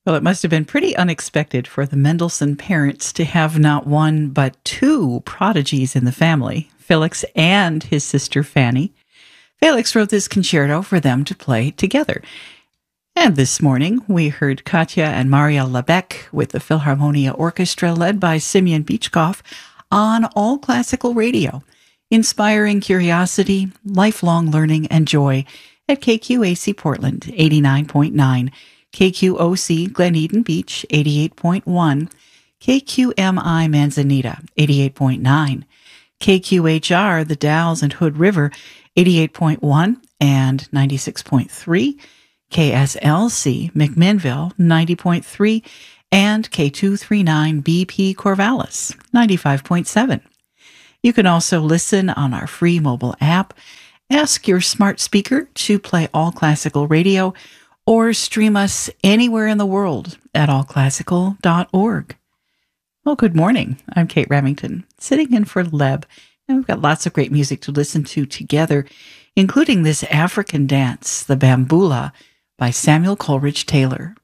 Well, it must have been pretty unexpected for the Mendelssohn parents to have not one but two prodigies in the family, Felix and his sister Fanny. Felix wrote this concerto for them to play together. And this morning, we heard Katja and Maria Lebec with the Philharmonia Orchestra led by Simeon Beachkoff on All Classical Radio, inspiring curiosity, lifelong learning, and joy at KQAC Portland 89.9, KQOC Glen Eden Beach 88.1, KQMI Manzanita 88.9, KQHR The Dalles and Hood River 88.1 and 96.3, KSLC McMinnville 90.3, and K239 BP Corvallis 95.7. You can also listen on our free mobile app, ask your smart speaker to play All Classical Radio, or stream us anywhere in the world at allclassical.org. Well, good morning. I'm Kate Remington, sitting in for Leb, and we've got lots of great music to listen to together, including this African dance, the Bambula, by Samuel Coleridge Taylor.